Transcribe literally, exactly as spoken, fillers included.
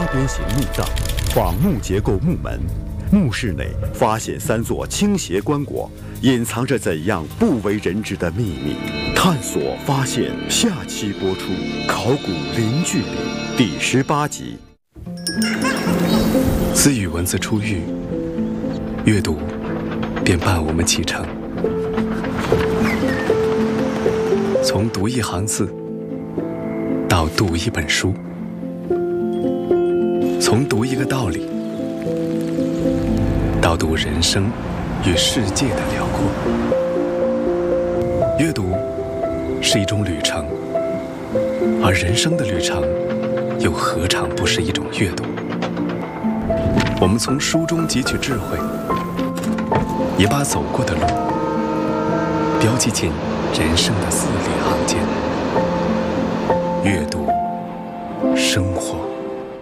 边形墓葬，仿木结构木门，墓室内发现三座倾斜棺椁，隐藏着怎样不为人知的秘密？探索发现，下期播出《考古零距离》第十八集。 自与文字初遇，阅读便伴我们启程。从读一行字到读一本书，从读一个道理到读人生与世界的辽阔。阅读是一种旅程，而人生的旅程又何尝不是一种阅读？我们从书中汲取智慧，也把走过的路标记进人生的字里行间。阅读，生活。